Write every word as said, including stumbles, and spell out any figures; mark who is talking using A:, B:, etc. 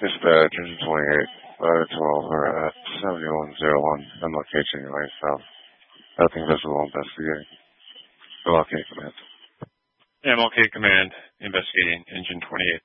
A: Dispatch, engine twenty-eight, uh, twelve, or at seventy-one oh one, M L K January South. Nothing visible, investigating. M L K Command.
B: M L K Command, investigating engine twenty-eight.